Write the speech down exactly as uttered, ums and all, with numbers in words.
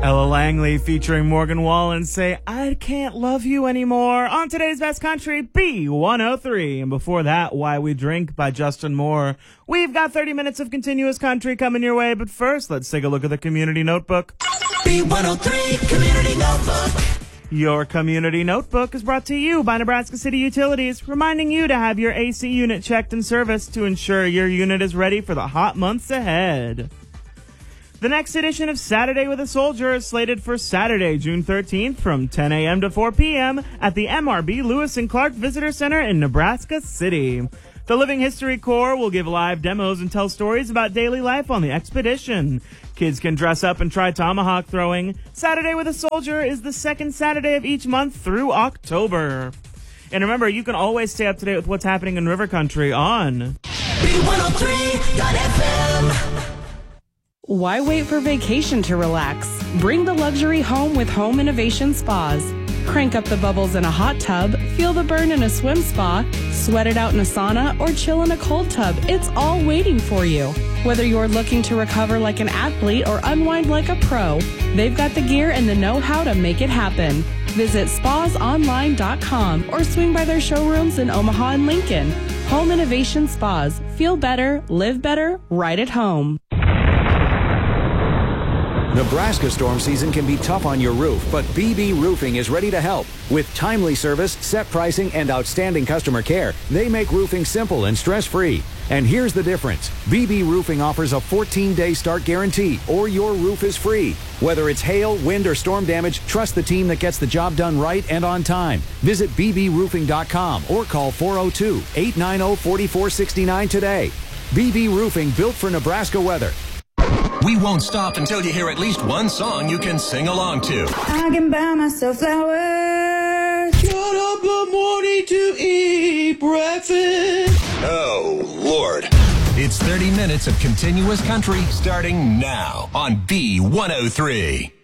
Ella Langley featuring Morgan Wallen say, I can't love you anymore on today's Best Country, B one oh three. And before that, Why We Drink by Justin Moore. We've got thirty minutes of continuous country coming your way, but first, let's take a look at the Community Notebook. B one oh three Community Notebook. Your Community Notebook is brought to you by Nebraska City Utilities, reminding you to have your A C unit checked and serviced to ensure your unit is ready for the hot months ahead. The next edition of Saturday with a Soldier is slated for Saturday, June thirteenth from ten a.m. to four p.m. at the M R B Lewis and Clark Visitor Center in Nebraska City. The Living History Corps will give live demos and tell stories about daily life on the expedition. Kids can dress up and try tomahawk throwing. Saturday with a Soldier is the second Saturday of each month through October. And remember, you can always stay up to date with what's happening in River Country on B one oh three dot F M. Why wait for vacation to relax? Bring the luxury home with Home Innovation Spas. Crank up the bubbles in a hot tub, feel the burn in a swim spa, sweat it out in a sauna, or chill in a cold tub. It's all waiting for you. Whether you're looking to recover like an athlete or unwind like a pro, they've got the gear and the know-how to make it happen. Visit spas online dot com or swing by their showrooms in Omaha and Lincoln. Home Innovation Spas. Feel better, live better, right at home. Nebraska storm season can be tough on your roof, but B B Roofing is ready to help. With timely service, set pricing, and outstanding customer care, they make roofing simple and stress-free. And here's the difference. B B Roofing offers a fourteen-day start guarantee, or your roof is free. Whether it's hail, wind, or storm damage, trust the team that gets the job done right and on time. Visit B B roofing dot com or call four oh two, eight nine oh, four four six nine today. B B Roofing, built for Nebraska weather. We won't stop until you hear at least one song you can sing along to. I can buy myself flowers. Get up in the morning to eat breakfast. Oh, Lord. It's thirty minutes of continuous country starting now on B one oh three.